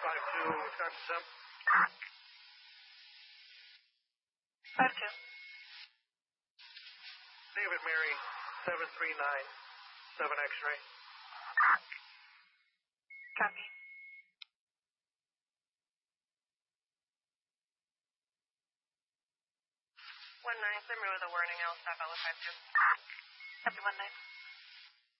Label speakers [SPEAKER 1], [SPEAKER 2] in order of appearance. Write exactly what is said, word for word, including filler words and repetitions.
[SPEAKER 1] five two, Wisconsin Sim.
[SPEAKER 2] five two.
[SPEAKER 1] David Mary, seven three nine, seven X-ray.
[SPEAKER 2] Copy.
[SPEAKER 3] One nine, Simmer with a warning, I'll stop out with five two.
[SPEAKER 2] Copy one nine.